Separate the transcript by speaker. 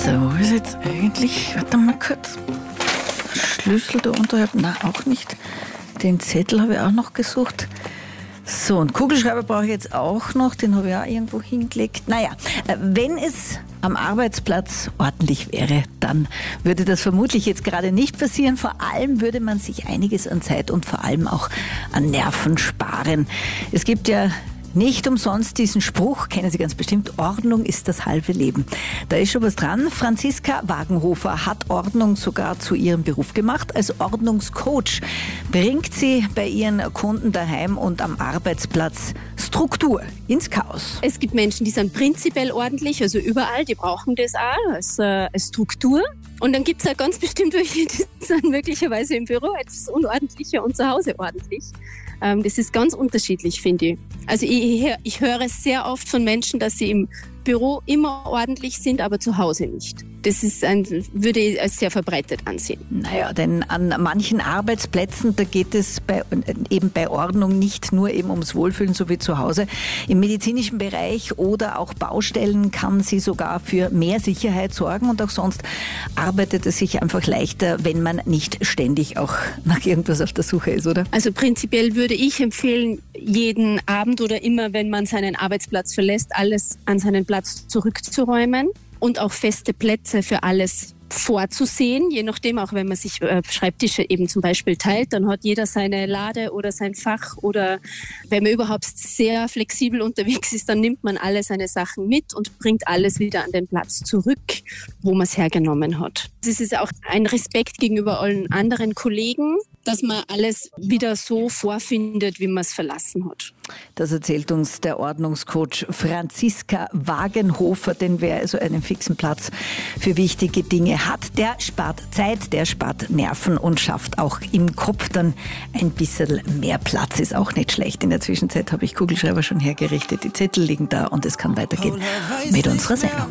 Speaker 1: So, wo ist jetzt eigentlich? Warte mal kurz. Schlüssel da unterhalb? Nein, auch nicht. Den Zettel habe ich auch noch gesucht. So, einen Kugelschreiber brauche ich jetzt auch noch. Den habe ich auch irgendwo hingelegt. Naja, wenn es am Arbeitsplatz ordentlich wäre, dann würde das vermutlich jetzt gerade nicht passieren. Vor allem würde man sich einiges an Zeit und vor allem auch an Nerven sparen. Es gibt ja nicht umsonst diesen Spruch, kennen Sie ganz bestimmt, Ordnung ist das halbe Leben. Da ist schon was dran. Franziska Wagenhofer hat Ordnung sogar zu ihrem Beruf gemacht. Als Ordnungscoach bringt sie bei ihren Kunden daheim und am Arbeitsplatz Struktur ins Chaos.
Speaker 2: Es gibt Menschen, die sind prinzipiell ordentlich, also überall, die brauchen das auch als Struktur. Und dann gibt es halt ganz bestimmt welche, die sind möglicherweise im Büro etwas unordentlicher und zu Hause ordentlich. Das ist ganz unterschiedlich, finde ich. Also ich höre sehr oft von Menschen, dass sie im Büro immer ordentlich sind, aber zu Hause nicht. Das würde ich als sehr verbreitet ansehen.
Speaker 1: Naja, denn an manchen Arbeitsplätzen, da geht es bei Ordnung nicht nur eben ums Wohlfühlen, so wie zu Hause. Im medizinischen Bereich oder auch Baustellen kann sie sogar für mehr Sicherheit sorgen und auch sonst arbeitet es sich einfach leichter, wenn man nicht ständig auch nach irgendwas auf der Suche ist, oder?
Speaker 2: Also prinzipiell würde ich empfehlen, jeden Abend oder immer, wenn man seinen Arbeitsplatz verlässt, alles an seinen Platz zurückzuräumen. Und auch feste Plätze für alles vorzusehen, je nachdem, auch wenn man sich Schreibtische eben zum Beispiel teilt, dann hat jeder seine Lade oder sein Fach oder wenn man überhaupt sehr flexibel unterwegs ist, dann nimmt man alle seine Sachen mit und bringt alles wieder an den Platz zurück, wo man es hergenommen hat. Es ist auch ein Respekt gegenüber allen anderen Kollegen, dass man alles wieder so vorfindet, wie man es verlassen hat.
Speaker 1: Das erzählt uns der Ordnungscoach Franziska Wagenhofer, denn wer also einen fixen Platz für wichtige Dinge hat, der spart Zeit, der spart Nerven und schafft auch im Kopf dann ein bisschen mehr Platz. Ist auch nicht schlecht. In der Zwischenzeit habe ich Kugelschreiber schon hergerichtet, die Zettel liegen da und es kann weitergehen mit unserer Sendung.